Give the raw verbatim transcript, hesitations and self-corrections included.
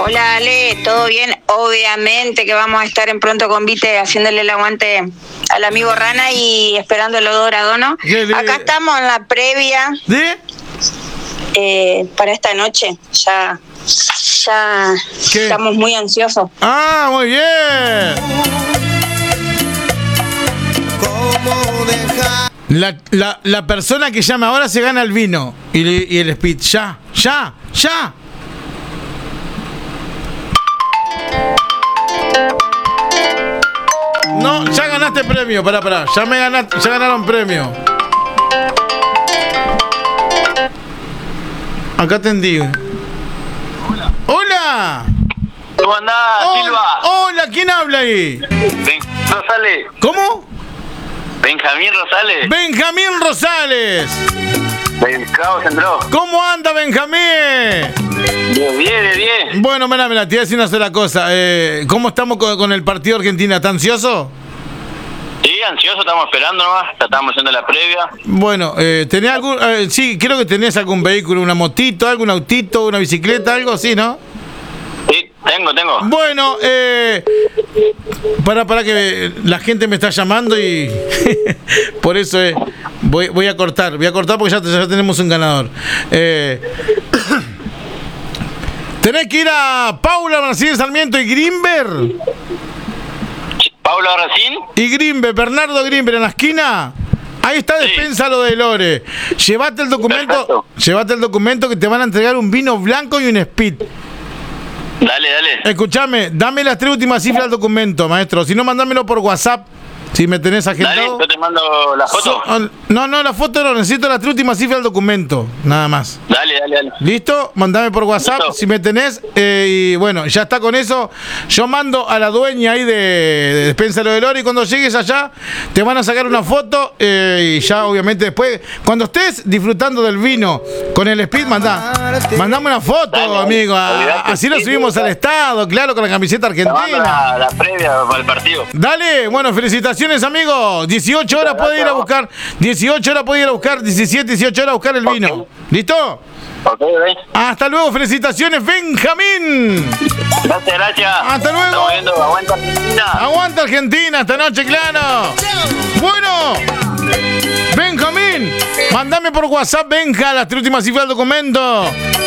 Hola Ale, ¿todo bien? Obviamente que vamos a estar en Pronto Convite haciéndole el aguante al amigo Rana y esperando el Odora, ¿no? Acá estamos en la previa ¿De? eh, para esta noche. Ya, ya ¿Qué? estamos muy ansiosos. Ah, muy bien. La, la, la persona que llama ahora se gana el vino y, le- y el speed. Ya, ya, ya. No, ya ganaste premio, pará, pará. Ya me ganaste, ya ganaron premio. Acá atendí. Hola. Hola. ¿Cómo andás, Silva? Hola, ¿quién habla ahí? Ben- Rosales. ¿Cómo? Benjamín Rosales. Benjamín Rosales. Del Cabo Centro. ¿Cómo anda Benjamín? Bien, bien, bien. Bueno, mira, mira, te voy a decir una sola cosa. Eh, ¿Cómo estamos con, con el partido Argentina? ¿Está ansioso? Sí, ansioso, estamos esperando nomás. Ya estamos haciendo la previa. Bueno, eh, ¿tenés algún...? Eh, sí, creo que tenés algún vehículo, una motito, algún autito, una bicicleta, algo así, ¿no? Sí, tengo, tengo. Bueno, eh... Para, para que la gente me está llamando y por eso eh, voy, voy a cortar, voy a cortar porque ya, ya tenemos un ganador. Eh, tenés que ir a Paula Marcín Sarmiento y Grimber. Pablo Racín. Y Grimber, Bernardo Grimber en la esquina. Ahí está Sí. Despensa lo de Lore. Llévate el documento, Perfecto. llévate el documento que te van a entregar un vino blanco y un speed. Dale, dale. Escuchame, dame las tres últimas cifras del documento, maestro. Si no, mandámelo por WhatsApp. Si me tenés Dale, agendado. yo te mando la foto. So- no, no, la foto no, necesito las tres últimas cifras del documento, nada más. Dale, dale, dale. ¿Listo? Mandame por WhatsApp Listo. si me tenés. eh, y bueno, ya está con eso. Yo mando a la dueña ahí de, de Despensa lo de Lore y cuando llegues allá te van a sacar una foto eh, y ya obviamente después, cuando estés disfrutando del vino con el speed, mandá. Mandame una foto, Dale, amigo. a- olvidate, así lo sí, subimos sí. al estado, claro, con la camiseta Te mando argentina. la, la previa para el partido. Dale, bueno, felicitaciones, amigo. dieciocho horas puede ir a buscar. dieciocho horas puede ir a buscar. diecisiete, dieciocho horas a buscar el vino. Ok. ¿Listo? Ok, ¿ves? Hasta luego, felicitaciones, Benjamín. Gracias, gracias. Hasta luego. Estamos viendo, aguanta Argentina. Aguanta Argentina esta noche, claro. Bueno, Benjamín, mandame por WhatsApp, Benja, las tres últimas cifras del documento.